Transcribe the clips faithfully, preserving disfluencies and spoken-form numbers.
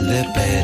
de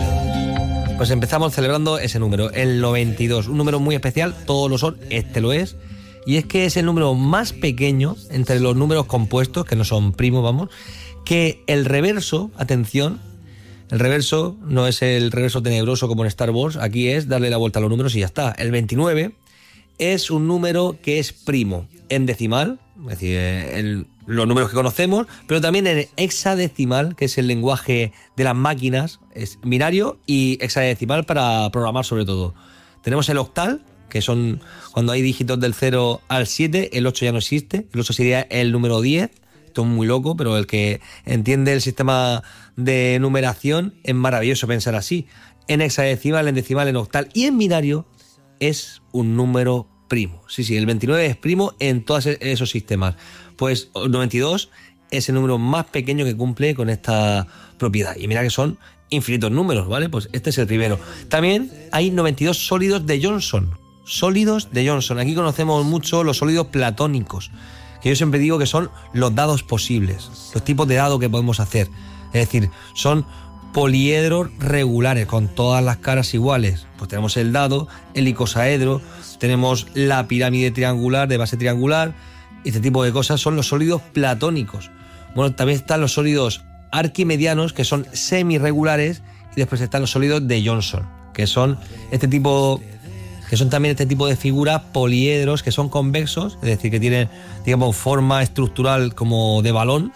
pelo. Pues empezamos celebrando ese número, el noventa y dos, un número muy especial, todos lo son, este lo es, y es que es el número más pequeño entre los números compuestos, que no son primos, vamos, que el reverso, atención, el reverso no es el reverso tenebroso como en Star Wars, aquí es darle la vuelta a los números y ya está. El veintinueve es un número que es primo en decimal, es decir, el, los números que conocemos, pero también en hexadecimal, que es el lenguaje de las máquinas, es binario y hexadecimal para programar sobre todo. Tenemos el octal, que son cuando hay dígitos del cero al siete, el ocho ya no existe, el ocho sería el número diez, esto es muy loco, pero el que entiende el sistema de numeración es maravilloso pensar así. En hexadecimal, en decimal, en octal y en binario es un número primo. Sí, sí, el veintinueve es primo en todos esos sistemas. Pues el noventa y dos es el número más pequeño que cumple con esta propiedad. Y mira que son infinitos números, ¿vale? Pues este es el primero. También hay noventa y dos sólidos de Johnson. Sólidos de Johnson. Aquí conocemos mucho los sólidos platónicos, que yo siempre digo que son los dados posibles, los tipos de dado que podemos hacer. Es decir, son poliedros regulares con todas las caras iguales. Pues tenemos el dado, el icosaedro, tenemos la pirámide triangular de base triangular. Este tipo de cosas son los sólidos platónicos. Bueno, también están los sólidos arquimedianos, que son semirregulares, y después están los sólidos de Johnson, que son este tipo, que son también este tipo de figuras poliedros que son convexos, es decir, que tienen, digamos, forma estructural como de balón,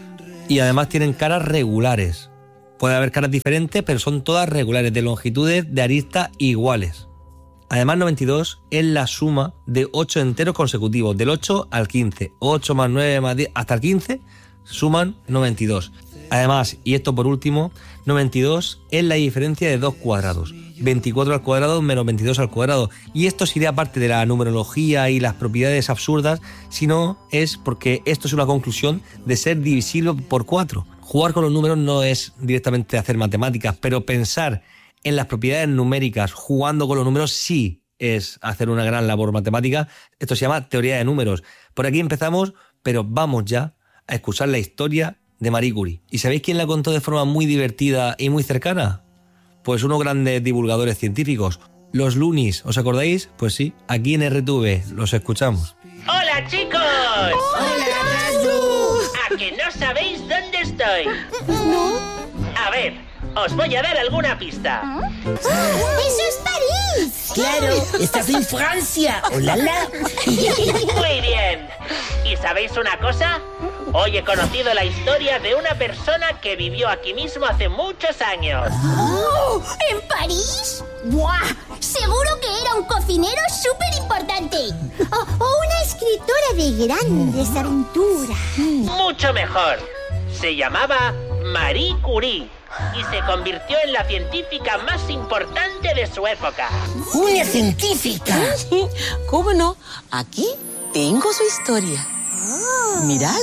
y además tienen caras regulares. Puede haber caras diferentes, pero son todas regulares, de longitudes de arista iguales. Además, noventa y dos es la suma de ocho enteros consecutivos, del ocho al quince. ocho más nueve más diez, hasta el quince, suman noventa y dos. Además, y esto por último, noventa y dos es la diferencia de dos cuadrados. veinticuatro al cuadrado menos veintidós al cuadrado. Y esto sería parte de la numerología y las propiedades absurdas, sino es porque esto es una conclusión de ser divisible por cuatro. Jugar con los números no es directamente hacer matemáticas, pero pensar en las propiedades numéricas jugando con los números sí es hacer una gran labor matemática. Esto se llama teoría de números. Por aquí empezamos, pero vamos ya a escuchar la historia de Marie Curie. ¿Y sabéis quién la contó de forma muy divertida y muy cercana? Pues unos grandes divulgadores científicos, los Loonies, ¿os acordáis? Pues sí, aquí en R T V los escuchamos. ¡Hola, chicos! ¡Hola, Razu! ¿A que no sabéis dónde estoy? ¿No? A ver, os voy a dar alguna pista. ¿Ah? ¡Eso es París! Claro, estás en Francia. ¡Olala! Muy bien. ¿Y sabéis una cosa? Hoy he conocido la historia de una persona que vivió aquí mismo hace muchos años. ¡Oh! ¿En París? ¡Buah! Seguro que era un cocinero súper importante. O, o una escritora de grandes aventuras. Mucho mejor. Se llamaba Marie Curie y se convirtió en la científica más importante de su época. ¡Una científica! ¿Cómo no? Aquí tengo su historia. Mirad.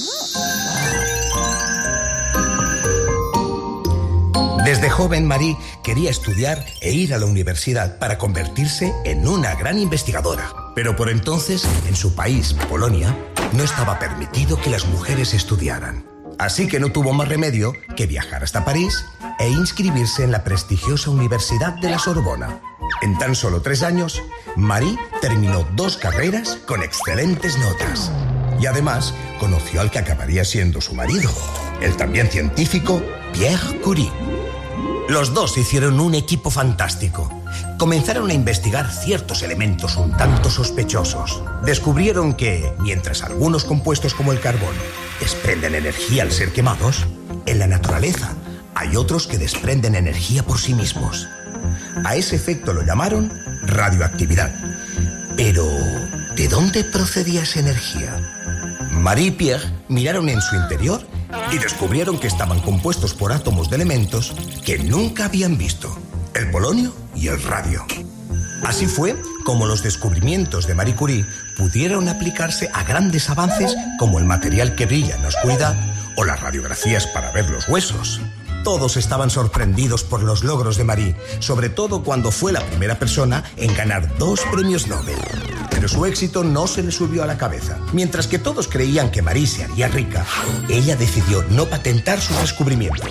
Desde joven, Marie quería estudiar e ir a la universidad para convertirse en una gran investigadora. Pero por entonces, en su país, Polonia, no estaba permitido que las mujeres estudiaran. Así que no tuvo más remedio que viajar hasta París e inscribirse en la prestigiosa Universidad de la Sorbona. En tan solo tres años, Marie terminó dos carreras con excelentes notas. Y además, conoció al que acabaría siendo su marido, el también científico Pierre Curie. Los dos hicieron un equipo fantástico. Comenzaron a investigar ciertos elementos un tanto sospechosos. Descubrieron que, mientras algunos compuestos como el carbón desprenden energía al ser quemados, en la naturaleza hay otros que desprenden energía por sí mismos. A ese efecto lo llamaron radioactividad. Pero, ¿de dónde procedía esa energía? Marie y Pierre miraron en su interior y descubrieron que estaban compuestos por átomos de elementos que nunca habían visto: el polonio y el radio. Así fue como los descubrimientos de Marie Curie pudieron aplicarse a grandes avances como el material que brilla en la oscuridad o las radiografías para ver los huesos. Todos estaban sorprendidos por los logros de Marie, sobre todo cuando fue la primera persona en ganar dos premios Nobel. Pero su éxito no se le subió a la cabeza. Mientras que todos creían que Marie se haría rica, ella decidió no patentar sus descubrimientos.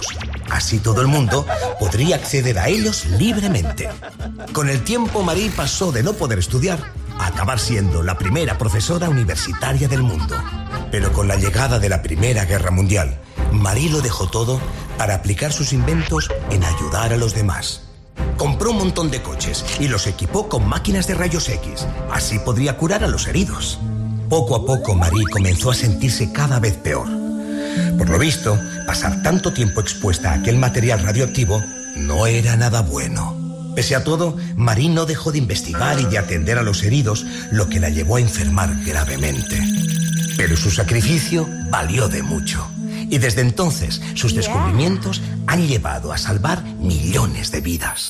Así todo el mundo podría acceder a ellos libremente. Con el tiempo, Marie pasó de no poder estudiar a acabar siendo la primera profesora universitaria del mundo. Pero con la llegada de la Primera Guerra Mundial, Marie lo dejó todo para aplicar sus inventos en ayudar a los demás. Compró un montón de coches y los equipó con máquinas de rayos X. Así podría curar a los heridos. Poco a poco, Marie comenzó a sentirse cada vez peor. Por lo visto, pasar tanto tiempo expuesta a aquel material radioactivo no era nada bueno. Pese a todo, Marie no dejó de investigar y de atender a los heridos, lo que la llevó a enfermar gravemente. Pero su sacrificio valió de mucho. Y desde entonces, sus descubrimientos han llevado a salvar millones de vidas.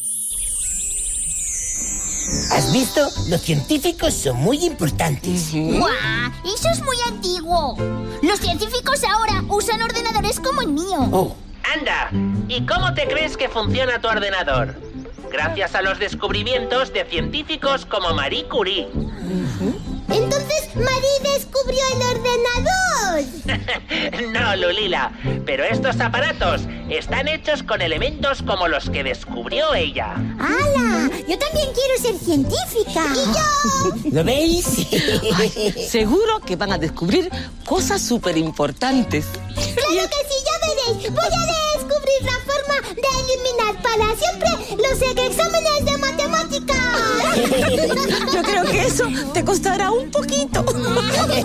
¿Has visto? Los científicos son muy importantes. ¡Guau! Eso es muy antiguo. Los científicos ahora usan ordenadores como el mío. Oh. Anda, ¿y cómo te crees que funciona tu ordenador? Gracias a los descubrimientos de científicos como Marie Curie. Entonces, Marie descubrió el ordenador. No, Lulila, pero estos aparatos están hechos con elementos como los que descubrió ella. ¡Hala! Yo también quiero ser científica. ¡Y yo! ¿Lo veis? Ay, seguro que van a descubrir cosas súper importantes. ¡Claro que sí! ¡Ya veréis! Voy a descubrir la forma de eliminar para siempre los exámenes de matemáticas. Yo creo que eso te costará un poquito.